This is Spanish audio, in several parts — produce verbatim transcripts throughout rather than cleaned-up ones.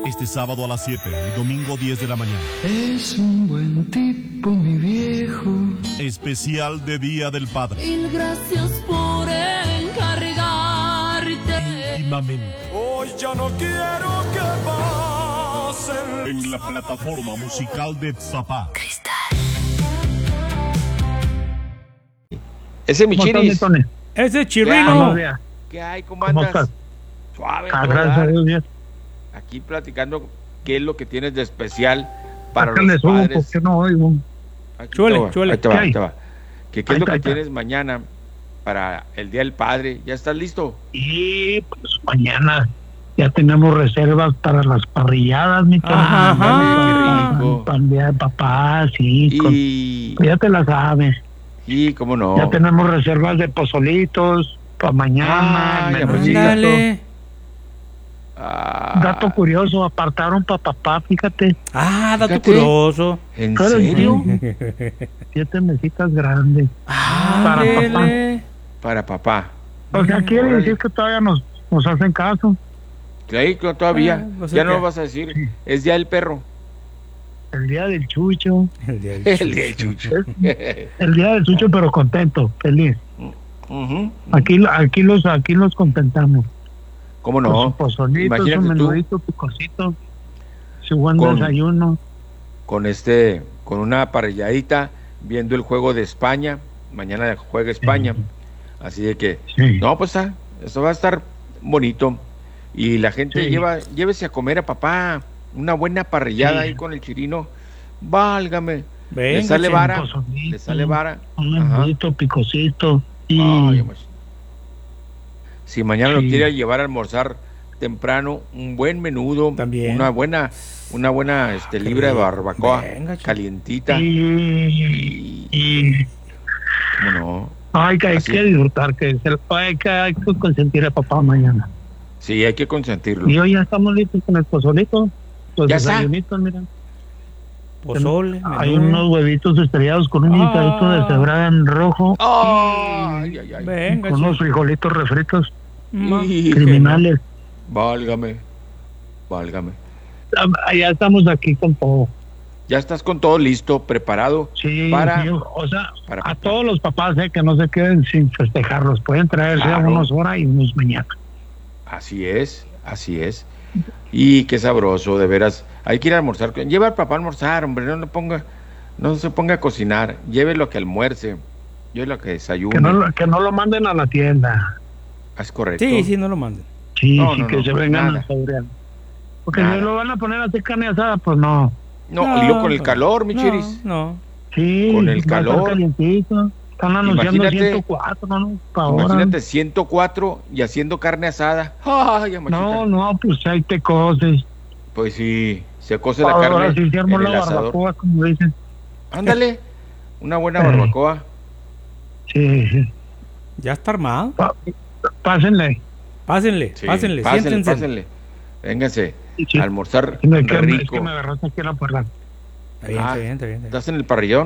Este sábado a las siete y domingo diez de la mañana. Es un buen tipo, mi viejo. Especial de Día del Padre. Mil gracias por encargarte. Íntimamente. Hoy ya no quiero que pasen. En la plataforma musical de Zapá. Ese mi Chiris. Ese Chirrino. ¿Qué hay? ¿Cómo ¿Cómo andas? estás? Suave. Ah, todo gracias a dar. Dios, bien. Aquí platicando qué es lo que tienes de especial para Sácale los subo padres. porque no oigo. Aquí Chuele, te va, chuele. ahí te va, ¿Qué ahí hay? te va. ¿Qué, qué es Ahí lo está, que ahí está. tienes mañana para el Día del Padre? ¿Ya estás listo? Y pues mañana ya tenemos reservas para las parrilladas, mi Ajá, chava. ajá. Qué rico. Para el día de papá, sí. con- Y, pues ya te la sabes. y cómo no. Ya tenemos reservas de pozolitos para mañana. Ay, el menudito. Ándale. Ah, Dato curioso, apartaron para papá, fíjate. Ah, dato Fíjate. curioso. ¿En Claro, serio? Siete mesitas grandes. Para Ándale. Para papá. O sea, quiere Órale. decir que todavía nos, nos hacen caso. Claro, que todavía. Ah, pues ya es no que- lo vas a decir. Es Día del Perro. El día del chucho. El día del El Día del chucho. Chucho. El día del chucho, pero contento, feliz. Ujú. Aquí, aquí los, aquí los contentamos. ¿Cómo Con su no? pozolito, su Imagínate tú. menudito, picosito, su buen Con- desayuno. Con este, con una parrilladita, viendo el juego de España. Mañana juega España. Así de que, Sí. no, pues ah, eso va a estar bonito. Y la gente Sí. lleva, llévese a comer a papá una buena parrillada Sí. ahí con el chirino. Válgame. Venga, le sale che. vara. pozolito, Le sale vara. Un Ajá. menudito, picosito. Y Ay, pues. Si mañana lo Sí. quiere llevar a almorzar temprano, un buen menudo, También. una buena, una buena este, libra de barbacoa Venga, chico. calientita. y, y ¿Cómo no? ay, que hay Así. que disfrutar, que, se, hay, que hay que consentir a papá mañana. Sí, hay que consentirlo. Y hoy ya estamos listos con el pozolito. Los Ya está. desayunitos, mira. Pozole. Hay menú. unos huevitos estrellados con un Ah. guisadito de cebrada en rojo. Ay, ay, ay. Venga, Con unos chico. frijolitos refritos Ma- Y- criminales. Válgame, válgame. Ah, ya estamos aquí con todo. Ya estás con todo listo, preparado Sí, para... sí, o sea, para a papá. todos los papás eh, que no se queden sin festejarlos. Pueden traerse Claro. unos ahora y unos mañana. Así es, así es. Y qué sabroso, de veras. Hay que ir a almorzar. Lleva al papá a almorzar, hombre. No, no ponga, no se ponga a cocinar. Lleve lo que almuerce. Lleve lo que desayune. Que no, lo- que no lo manden a la tienda. Es correcto. Sí, sí, no lo manden. Sí, No, sí, no, que no, se pues vengan nada. a saborear. Porque Nada. si lo van a poner a hacer carne asada, pues no. No, No, y luego con el no. calor, mi No, chiris. no. Sí, Con el va a estar calor. calientito. Están anunciando Imagínate- ciento cuatro, ¿no? Pa' ahora. Imagínate ciento cuatro y haciendo carne asada. Ay, amachita. No, no, pues ahí te coces. Pues sí, se cose la Ahora carne sí se armó en la el asador. barbacoa, como dicen. Ándale, una buena Sí. barbacoa. Sí, sí. Ya está armado. Pa- pásenle. Pásenle, Sí, pásenle, pásenle, siéntense. pásenle. Vénganse Sí, sí. a almorzar Es que, es rico. que me agarraste aquí en la puerta. Está bien, Ah. está bien, está bien. está bien. ¿Estás en el parrillón?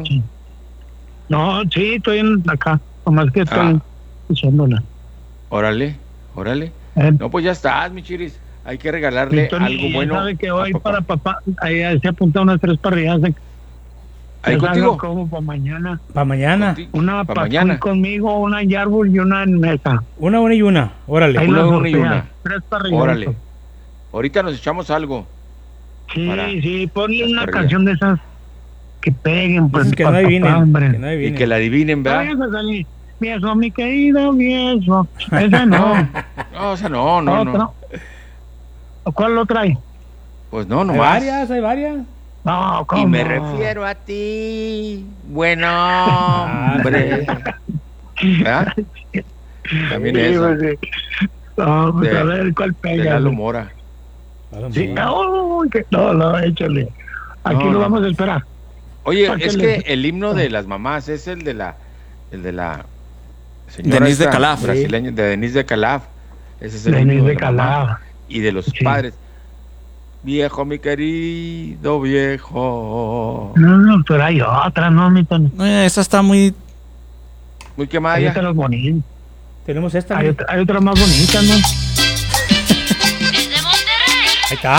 No, sí, estoy en acá. Nomás que estoy Ah. escuchándola. Órale, órale. Eh, No, pues ya estás, mi chiris. Hay que regalarle Víctor, algo y bueno. sabe que a hoy papá. para papá, ahí se apunta unas tres parrilladas. de- Ahí les contigo. hago como para mañana. Para mañana. Contigo. Una Pa' para mañana. conmigo, una en Yarbul y una en Mesa. Una, una y una. Órale. Ahí Una, las una y sortea. una. Tres parrilladas. Órale. Ahorita nos echamos algo. Sí, para sí, ponle las una parrillas. canción de esas que peguen, pues, Dices que no para papá, adivinen. hombre. Que no Y adivinen. que la adivinen, ¿verdad? Vaya a salir. Viejo, mi querido viejo. Esa no. No, o sea, no, no, Otra. no. ¿Cuál lo trae? Pues no, Hay nomás. varias, hay varias. No, ¿cómo? Y me refiero a ti. Bueno, hombre. ¿Verdad? También Sí, eso. pues, sí. No, pues De- a ver cuál De pega. Lalo Mora. Sí, no, que- no, no, échale. Aquí No, lo no. vamos a esperar. Oye, ¿Para qué es le- que el himno de las mamás es el de la, el de la señora Denise de esta Calaf. brasileña, de Denise de Calaf. Ese es el Denis himno de de la mamá Calaf. y de los Sí. padres. Viejo, mi querido viejo. No, no, pero hay otra, ¿no, mi Tony? Eh, esa está muy... Muy quemada Hay ya. otras bonitas. Tenemos esta. Hay, mira. otra- hay otras más bonitas, ¿no? Ahí está.